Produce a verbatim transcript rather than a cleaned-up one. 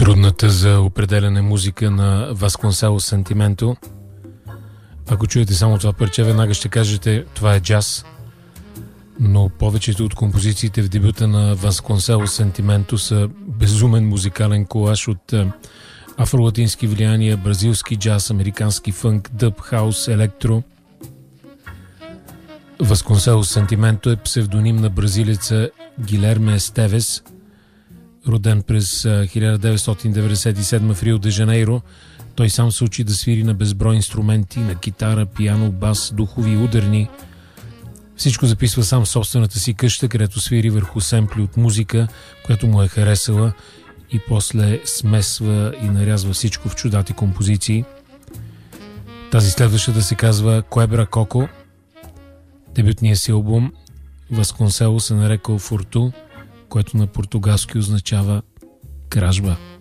Трудната за определяне музика на Васконселос Сентименто. Ако чуете само това парче, веднага ще кажете, това е джаз. Но повечето от композициите в дебюта на Васконселос Сентименто са безумен музикален колаж от афролатински влияния, бразилски джаз, американски фънк, дъб, хаус, електро. Васконселос Сентименто е псевдоним на бразилеца Гилерме Естевес, роден през хиляда деветстотин деветдесет и седма в Рио де Жанейро. Той сам се учи да свири на безброй инструменти, на китара, пиано, бас, духови и ударни. Всичко записва сам в собствената си къща, където свири върху семпли от музика, която му е харесала, и после смесва и нарязва всичко в чудати композиции. Тази следващата се казва Куебра Коко. Дебютният си албум Васконселос се нарекал Форту, което на португалски означава кражба.